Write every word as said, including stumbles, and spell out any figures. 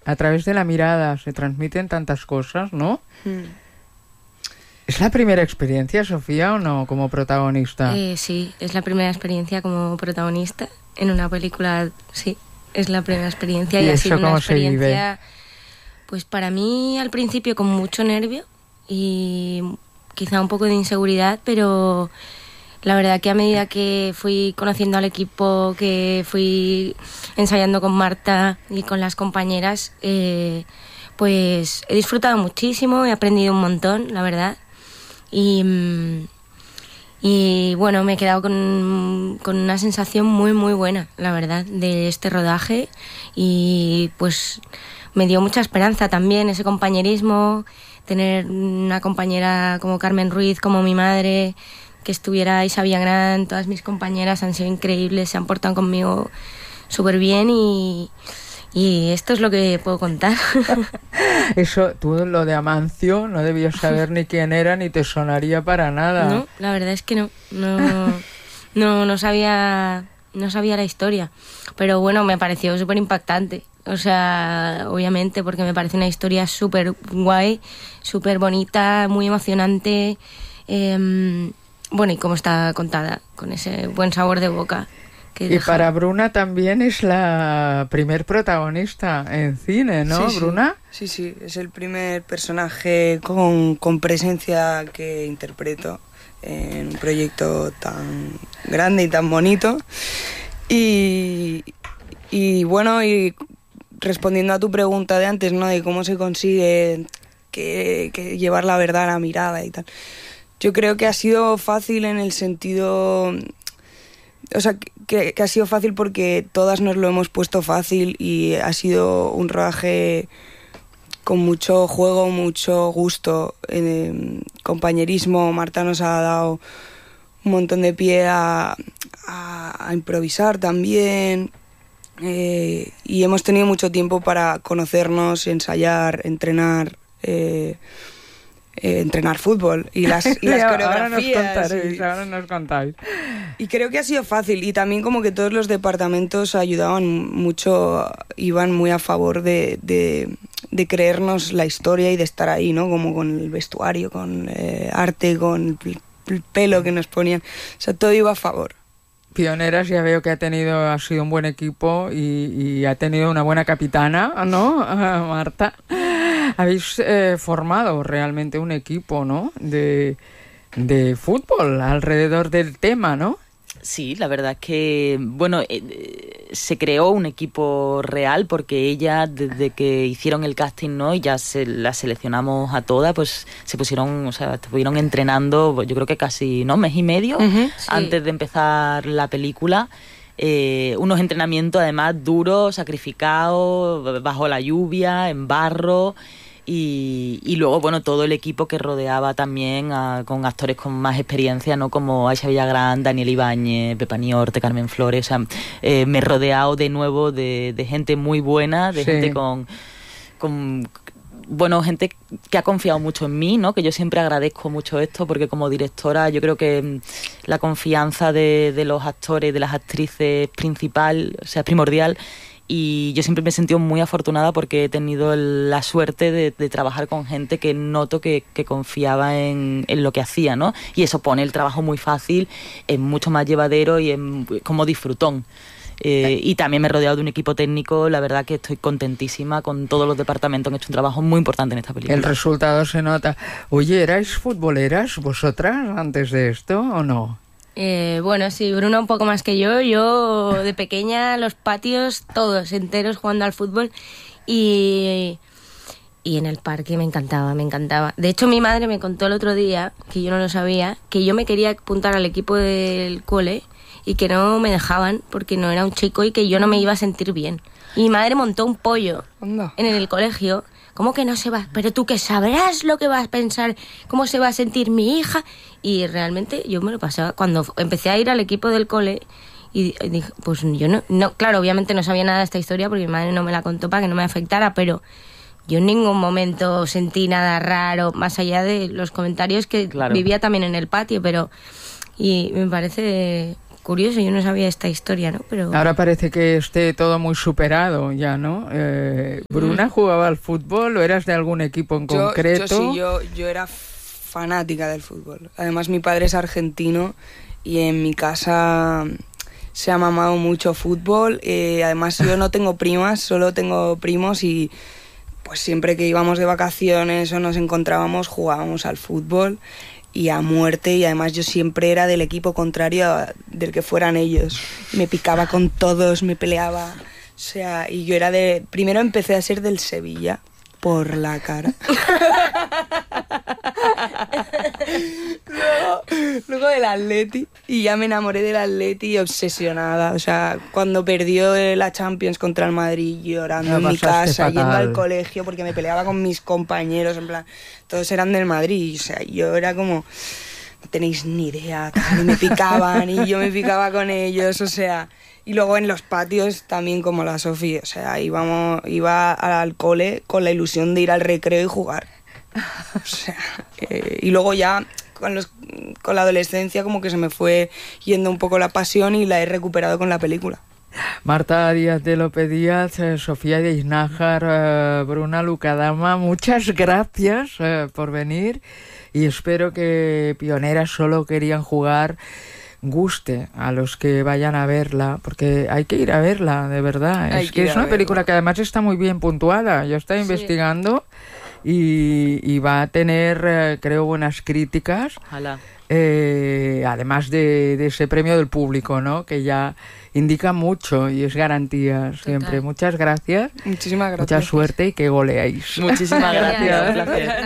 A través de la mirada se transmiten tantas cosas, ¿no? Mm. ¿Es la primera experiencia, Sofía, o no, como protagonista? Eh, sí, es la primera experiencia como protagonista en una película, sí, es la primera experiencia. ¿Y, y eso ha sido cómo una experiencia, se vive? Pues para mí al principio con mucho nervio y quizá un poco de inseguridad, pero la verdad que a medida que fui conociendo al equipo, que fui ensayando con Marta y con las compañeras, eh, pues he disfrutado muchísimo, he aprendido un montón, la verdad. Y, y bueno, me he quedado con, con una sensación muy muy buena, la verdad, de este rodaje, y pues me dio mucha esperanza también ese compañerismo, tener una compañera como Carmen Ruiz, como mi madre, que estuviera Isa Villagrán. Todas mis compañeras han sido increíbles, se han portado conmigo súper bien y... Y esto es lo que puedo contar. Eso, tú lo de Amancio no debías saber ni quién era ni te sonaría para nada. No, la verdad es que no. No, no, no sabía, no sabía la historia. Pero bueno, me pareció súper impactante. O sea, obviamente, porque me parece una historia súper guay, súper bonita, muy emocionante. Eh, bueno, y cómo está contada, con ese buen sabor de boca. Y deja... para Bruna también es la primer protagonista en cine, ¿no, sí, Bruna? Sí, sí, es el primer personaje con, con presencia que interpreto en un proyecto tan grande y tan bonito. Y, y bueno, y respondiendo a tu pregunta de antes, ¿no?, de cómo se consigue que, que llevar la verdad a la mirada y tal. Yo creo que ha sido fácil en el sentido... O sea, que, que ha sido fácil porque todas nos lo hemos puesto fácil y ha sido un rodaje con mucho juego, mucho gusto, eh, compañerismo. Marta nos ha dado un montón de pie a, a, a improvisar también, eh, y hemos tenido mucho tiempo para conocernos, ensayar, entrenar... Eh, Eh, entrenar fútbol y las, y las ahora coreografías. Nos contaréis, y, ahora nos contáis. Y creo que ha sido fácil y también como que todos los departamentos ayudaban mucho, iban muy a favor de, de, de creernos la historia y de estar ahí, ¿no? Como con el vestuario, con eh, arte, con el, el pelo que nos ponían. O sea, todo iba a favor. Pioneras, ya veo que ha tenido, ha sido un buen equipo y, y ha tenido una buena capitana, ¿no, Marta? Habéis eh, formado realmente un equipo, ¿no?, de, de fútbol alrededor del tema, ¿no? Sí, la verdad es que, bueno, eh, se creó un equipo real porque ella, desde que hicieron el casting, ¿no?, y ya se la seleccionamos a todas, pues se pusieron, o sea, estuvieron entrenando, yo creo que casi, ¿no?, mes y medio, uh-huh, sí, antes de empezar la película. Eh, unos entrenamientos además duros, sacrificados, bajo la lluvia, en barro. Y, y luego, bueno, todo el equipo que rodeaba también a, con actores con más experiencia, ¿no?, como Aisha Villagrán, Daniel Ibáñez, Pepa Niorte, Carmen Flores. O sea, eh, me he rodeado de nuevo de, de gente muy buena, de sí. gente con, con... Bueno, gente que ha confiado mucho en mí, ¿no?, que yo siempre agradezco mucho esto, porque como directora yo creo que la confianza de, de los actores, de las actrices principal, o sea, es primordial. Y yo siempre me he sentido muy afortunada porque he tenido el, la suerte de, de trabajar con gente que noto que, que confiaba en, en lo que hacía, ¿no? Y eso pone el trabajo muy fácil, es mucho más llevadero y es como disfrutón. Eh, y también me he rodeado de un equipo técnico, la verdad que estoy contentísima con todos los departamentos, han hecho un trabajo muy importante en esta película. El resultado se nota. Oye, ¿erais futboleras vosotras antes de esto o no? Eh, bueno, sí, Bruna un poco más que yo. Yo de pequeña los patios todos enteros jugando al fútbol y, y en el parque me encantaba, me encantaba. De hecho, mi madre me contó el otro día, que yo no lo sabía, que yo me quería apuntar al equipo del cole y que no me dejaban porque no era un chico y que yo no me iba a sentir bien. Y mi madre montó un pollo Anda. en el colegio. ¿Cómo que no se va? Pero tú que sabrás lo que vas a pensar, cómo se va a sentir mi hija. Y realmente yo me lo pasaba cuando empecé a ir al equipo del cole y dije, pues yo no, no, claro, obviamente no sabía nada de esta historia porque mi madre no me la contó para que no me afectara, pero yo en ningún momento sentí nada raro, más allá de los comentarios que claro. vivía también en el patio, pero y me parece curioso, yo no sabía esta historia, ¿no? Pero ahora parece que esté todo muy superado ya, ¿no? Eh, ¿Bruna jugaba al fútbol o eras de algún equipo en yo, concreto? Yo sí, yo, yo era fanática del fútbol. Además, mi padre es argentino y en mi casa se ha mamado mucho fútbol. Eh, además, yo no tengo primas, solo tengo primos y pues siempre que íbamos de vacaciones o nos encontrábamos jugábamos al fútbol y a muerte, y además yo siempre era del equipo contrario a, del que fueran ellos. Me picaba con todos, me peleaba, o sea, y yo era de... Primero empecé a ser del Sevilla, por la cara. luego, luego del Atleti, y ya me enamoré del Atleti obsesionada, o sea, cuando perdió la Champions contra el Madrid, llorando Lo en mi pasaste casa, fatal. yendo al colegio porque me peleaba con mis compañeros, en plan, todos eran del Madrid, o sea, yo era como, no tenéis ni idea, tal, y me picaban y yo me picaba con ellos, o sea, y luego en los patios también como la Sofía, o sea, íbamos, iba al cole con la ilusión de ir al recreo y jugar, o sea, eh, y luego ya con, los, con la adolescencia como que se me fue yendo un poco la pasión y la he recuperado con la película. Marta Díaz de López Díaz, eh, Sofía de Iznájar, eh, Bruna Lucadama, muchas gracias eh, por venir, y espero que Pioneras solo querían jugar guste a los que vayan a verla, porque hay que ir a verla, de verdad. Hay es que que ir es a una verla. película que además está muy bien puntuada. Yo estoy Sí. investigando y, y va a tener, eh, creo, buenas críticas. Ojalá. Eh, además de, de ese premio del público, ¿no? Que ya indica mucho y es garantía siempre. Total. Muchas gracias, Muchísimas gracias. mucha suerte y que goleáis. Muchísimas gracias. Gracias. Un placer.